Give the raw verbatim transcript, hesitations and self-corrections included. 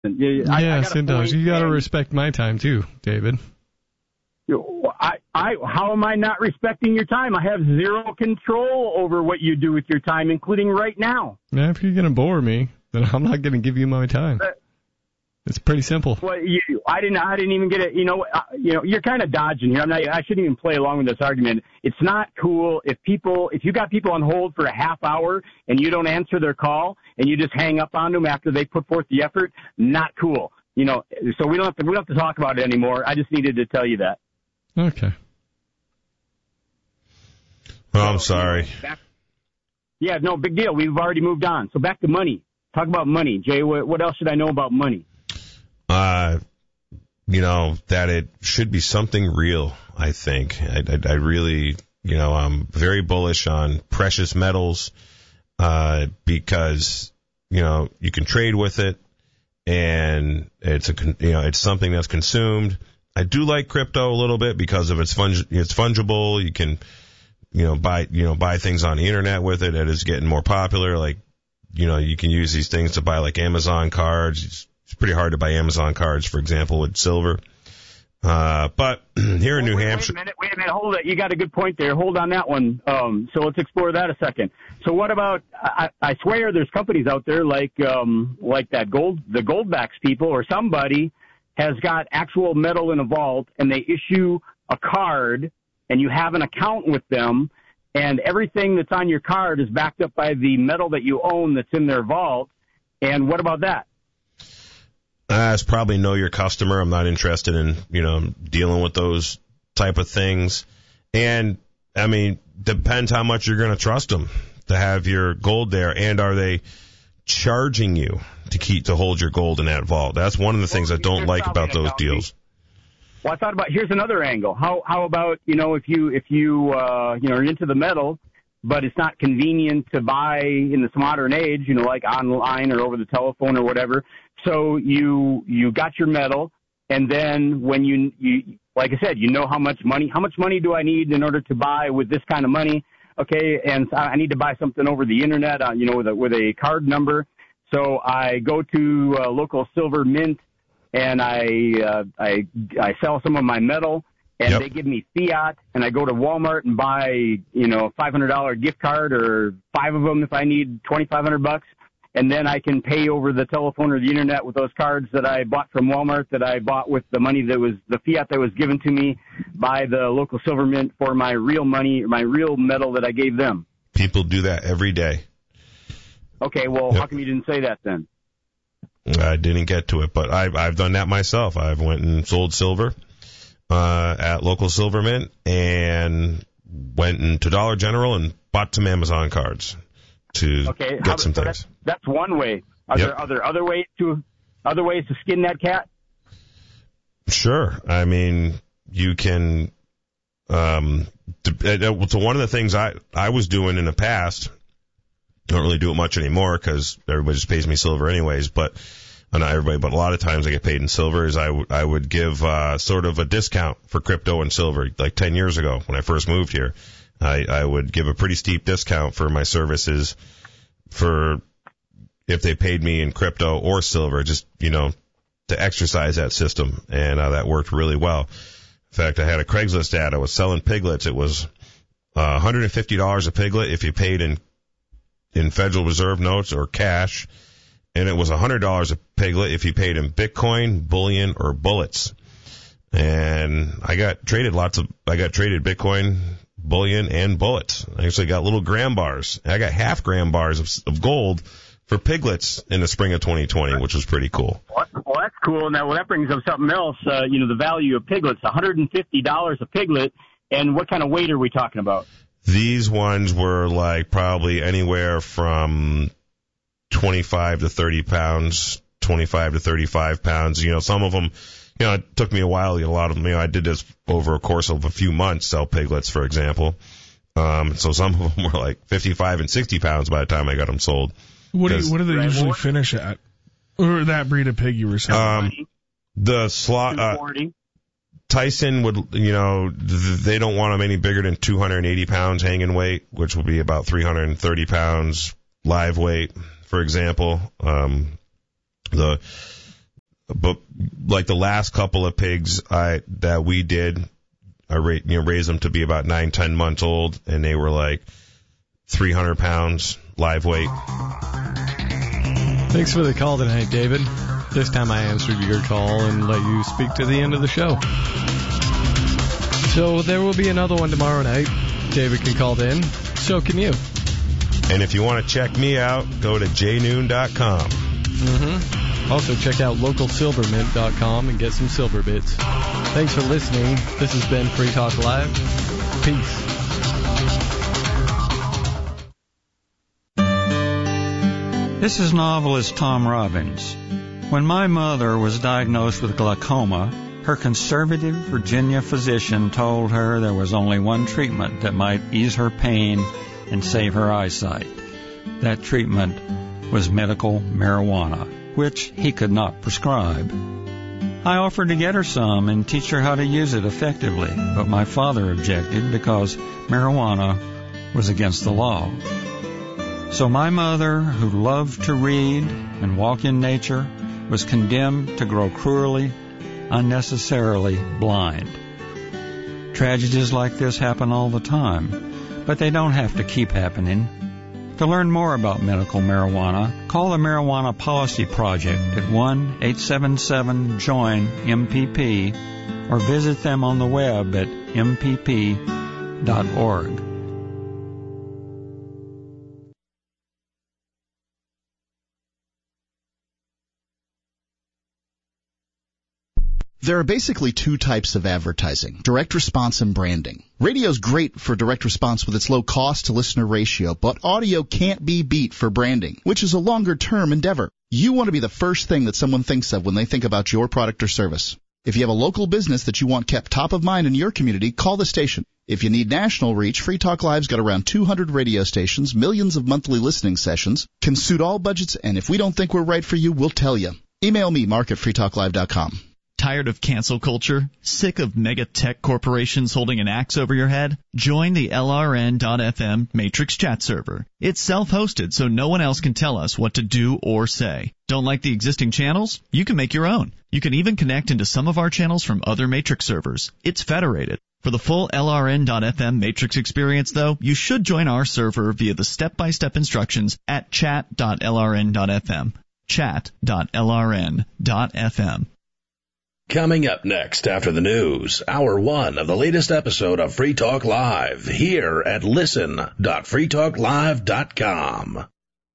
Yes, it does. You got to respect my time too, David. I, I, how am I not respecting your time? I have zero control over what you do with your time, including right now. Now, if you're going to bore me, then I'm not going to give you my time. But, it's pretty simple. Well, you, I didn't. I didn't even get it. You know. Uh, you know. You're kind of dodging here. I'm not. I shouldn't even play along with this argument. It's not cool if people. If you got people on hold for a half hour and you don't answer their call and you just hang up on them after they put forth the effort. Not cool. You know. So we don't have to. We don't have to talk about it anymore. I just needed to tell you that. Okay. Well, I'm sorry. Back, yeah. No big deal. We've already moved on. So back to money. Talk about money, Jay. What, what else should I know about money? Uh, you know, that it should be something real, I think. I, I, I really, you know, I'm very bullish on precious metals, uh, because, you know, you can trade with it and it's a, you know, it's something that's consumed. I do like crypto a little bit because of its fung- it's fungible. You can, you know, buy, you know, buy things on the internet with it. It is getting more popular. Like, you know, you can use these things to buy like Amazon cards. It's, It's pretty hard to buy Amazon cards, for example, with silver. Uh, but here in oh, New wait, Hampshire... Wait a minute, wait a minute, hold it. You got a good point there. Hold on that one. Um, so let's explore that a second. So what about, I, I swear there's companies out there like um, like that gold, the Goldbacks people or somebody has got actual metal in a vault and they issue a card and you have an account with them and everything that's on your card is backed up by the metal that you own that's in their vault. And what about that? Uh, it's probably know your customer. I'm not interested in, you know, dealing with those type of things. And, I mean, depends how much you're going to trust them to have your gold there. And are they charging you to keep to hold your gold in that vault? That's one of the things I don't like about those deals. Well, I thought about, here's another angle. How how about, you know, if you, if you, uh, you know, are into the metal, but it's not convenient to buy in this modern age, you know, like online or over the telephone or whatever. So you you got your metal, and then when you, you like I said, you know how much money, how much money do I need in order to buy with this kind of money? Okay, and I need to buy something over the internet, uh, you know, with a, with a card number. So I go to a local silver mint, and I uh, I I sell some of my metal. And yep. They give me fiat, and I go to Walmart and buy, you know, a five hundred dollars gift card or five of them if I need twenty-five hundred bucks. And then I can pay over the telephone or the internet with those cards that I bought from Walmart that I bought with the money that was the fiat that was given to me by the local silver mint for my real money, my real metal that I gave them. People do that every day. Okay, well, yep. How come you didn't say that then? I didn't get to it, but I've, I've done that myself. I've went and sold silver. Uh, at local silver mint and went into Dollar General and bought some Amazon cards to okay, get how, some so things. That's, that's one way. Are yep. there are there other ways to other ways to skin that cat? Sure. I mean, you can. Um, to, so one of the things I I was doing in the past, I don't really do it much anymore because everybody just pays me silver anyways, but. Not everybody, but a lot of times I get paid in silver, is I, w- I would give uh, sort of a discount for crypto and silver. Like ten years ago when I first moved here, I, I would give a pretty steep discount for my services for if they paid me in crypto or silver, just, you know, to exercise that system. And uh, that worked really well. In fact, I had a Craigslist ad. I was selling piglets. It was uh, one hundred fifty dollars a piglet if you paid in in Federal Reserve notes or cash. And it was one hundred dollars a piglet if you paid in Bitcoin, bullion, or bullets. And I got traded lots of, I got traded Bitcoin, bullion, and bullets. I actually got little gram bars. I got half gram bars of, of gold for piglets in the spring of twenty twenty, which was pretty cool. Well, that's cool. Now, well, that brings up something else. Uh, you know, the value of piglets, one hundred fifty dollars a piglet. And what kind of weight are we talking about? These ones were like probably anywhere from twenty-five to thirty pounds, twenty-five to thirty-five pounds. You know, some of them, you know, it took me a while to get a lot of them. You know, I did this over a course of a few months, sell piglets, for example. Um, so some of them were like fifty-five and sixty pounds by the time I got them sold. What do you, what do they right, usually well, finish at? Or that breed of pig you were selling? Um, the slot, uh, Tyson would, you know, they don't want them any bigger than two hundred eighty pounds hanging weight, which would be about three hundred thirty pounds live weight, for example. Um, the but like the last couple of pigs I that we did, I ra- you know, raised them to be about nine, ten months old, and they were like three hundred pounds live weight. Thanks for the call tonight, David. This time I answered your call and let you speak to the end of the show. So there will be another one tomorrow night. David can call in. So can you. And if you want to check me out, go to j noon dot com. Mm-hmm. Also check out local silver mint dot com and get some silver bits. Thanks for listening. This has been Free Talk Live. Peace. This is novelist Tom Robbins. When my mother was diagnosed with glaucoma, her conservative Virginia physician told her there was only one treatment that might ease her pain and save her eyesight. That treatment was medical marijuana, which he could not prescribe. I offered to get her some and teach her how to use it effectively, but my father objected because marijuana was against the law. So my mother, who loved to read and walk in nature, was condemned to grow cruelly, unnecessarily blind. Tragedies like this happen all the time, but they don't have to keep happening. To learn more about medical marijuana, call the Marijuana Policy Project at one eight seven seven join M P P or visit them on the web at m p p dot org. There are basically two types of advertising, direct response and branding. Radio's great for direct response with its low cost to listener ratio, but audio can't be beat for branding, which is a longer term endeavor. You want to be the first thing that someone thinks of when they think about your product or service. If you have a local business that you want kept top of mind in your community, call the station. If you need national reach, Free Talk Live's got around two hundred radio stations, millions of monthly listening sessions, can suit all budgets, and if we don't think we're right for you, we'll tell you. Email me, mark at free talk live dot com. Tired of cancel culture? Sick of mega tech corporations holding an axe over your head? Join the L R N dot F M Matrix chat server. It's self-hosted, so no one else can tell us what to do or say. Don't like the existing channels? You can make your own. You can even connect into some of our channels from other Matrix servers. It's federated. For the full L R N dot F M Matrix experience, though, you should join our server via the step-by-step instructions at chat dot L R N dot F M. chat dot L R N dot F M. Coming up next after the news, hour one of the latest episode of Free Talk Live here at listen dot free talk live dot com.